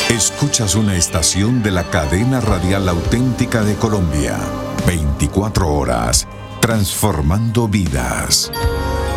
Escuchas una estación de la cadena radial auténtica de Colombia. 24 horas, transformando vidas.